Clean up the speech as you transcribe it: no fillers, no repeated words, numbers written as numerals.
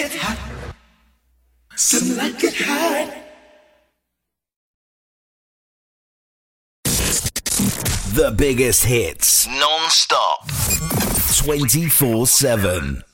it hot. Some like it hot. The biggest hits, non-stop, 24/7.